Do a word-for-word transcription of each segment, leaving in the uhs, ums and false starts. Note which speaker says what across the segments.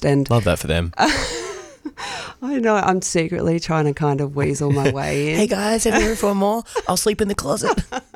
Speaker 1: honest. And
Speaker 2: love that for them.
Speaker 1: I know I'm secretly trying to kind of weasel my way in.
Speaker 2: Hey guys, have you room for more? I'll sleep in the closet.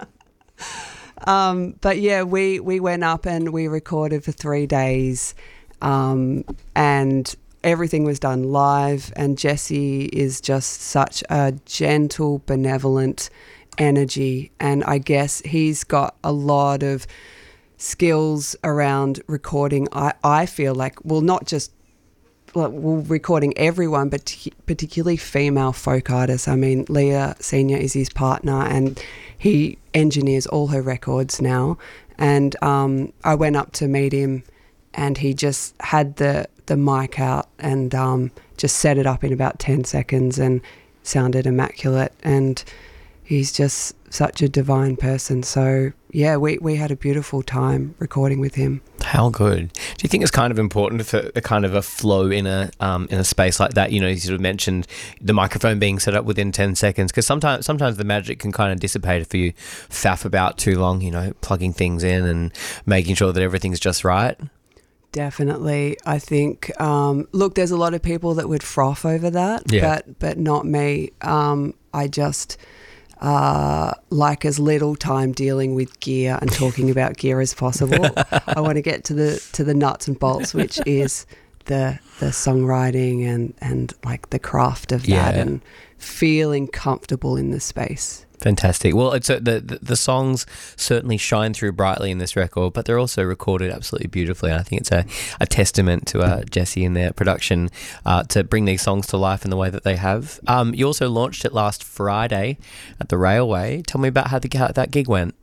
Speaker 1: um, but yeah, we, we went up and we recorded for three days um, and everything was done live, and Jesse is just such a gentle, benevolent energy, and I guess he's got a lot of skills around recording. I, I feel like, well, not just well, recording everyone, but t- particularly female folk artists. I mean, Leah Senior is his partner and he engineers all her records now. And um, I went up to meet him and he just had the, the mic out and um, just set it up in about ten seconds and sounded immaculate. And he's just such a divine person. So, yeah, we, we had a beautiful time recording with him.
Speaker 2: How good. Do you think it's kind of important for a kind of a flow in a um, in a space like that? You know, you sort of mentioned the microphone being set up within ten seconds, because sometimes sometimes the magic can kind of dissipate if you faff about too long, you know, plugging things in and making sure that everything's just right.
Speaker 1: Definitely. I think, um, look, there's a lot of people that would froth over that,
Speaker 2: yeah.
Speaker 1: but but not me. Um, I just... Uh, like as little time dealing with gear and talking about gear as possible. I want to get to the to the nuts and bolts, which is the the songwriting and and like the craft of
Speaker 2: yeah.
Speaker 1: that and feeling comfortable in the space.
Speaker 2: Fantastic. Well, it's a, the, the the songs certainly shine through brightly in this record, but they're also recorded absolutely beautifully. And I think it's a, a testament to uh, Jesse and their production uh, to bring these songs to life in the way that they have. Um, you also launched it last Friday at the Railway. Tell me about how, the, how that gig went.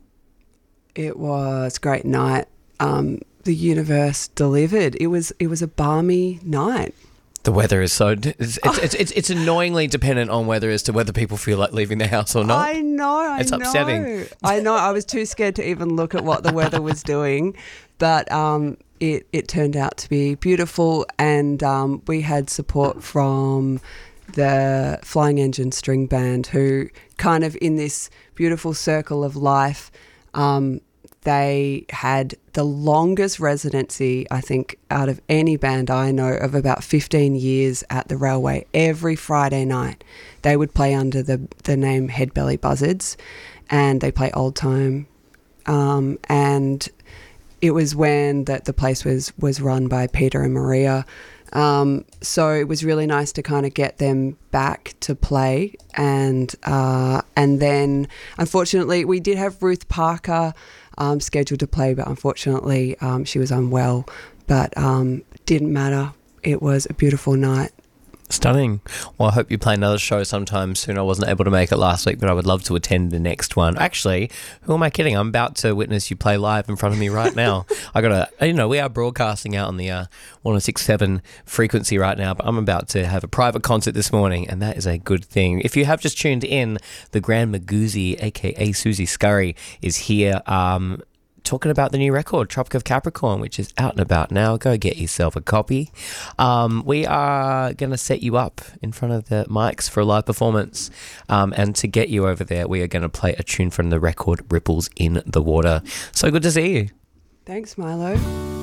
Speaker 1: It was a great night. Um, the universe delivered. It was it was a balmy night.
Speaker 2: The weather is so it's it's, it's it's it's annoyingly dependent on weather as to whether people feel like leaving their house or not.
Speaker 1: I know, I
Speaker 2: it's
Speaker 1: know.
Speaker 2: upsetting.
Speaker 1: I know. I was too scared to even look at what the weather was doing, but um, it it turned out to be beautiful, and um, we had support from the Flying Engine String Band, who kind of in this beautiful circle of life. Um, They had the longest residency, I think, out of any band I know, of about fifteen years at the Railway. Every Friday night they would play under the, the name Headbelly Buzzards, and they play old time. Um, and it was when that the place was, was run by Peter and Maria. Um, so it was really nice to kind of get them back to play. And, uh, and then, unfortunately, we did have Ruth Parker Um, scheduled to play, but unfortunately um, she was unwell, but um, didn't matter. It was a beautiful night.
Speaker 2: Stunning. Well, I hope you play another show sometime soon. I wasn't able to make it last week, but I would love to attend the next one. Actually, who am I kidding? I'm about to witness you play live in front of me right now. I got to, you know, we are broadcasting out on the uh, one oh six point seven frequency right now, but I'm about to have a private concert this morning, and that is a good thing. If you have just tuned in, the Grand Magoozy, aka Susie Scurry, is here. Um, talking about the new record, Tropic of Capricorn, which is out and about now. Go get yourself a copy. Um, we are going to set you up in front of the mics for a live performance. Um, and to get you over there, we are going to play a tune from the record, Ripples in the Water. So good to see you.
Speaker 1: Thanks, Milo.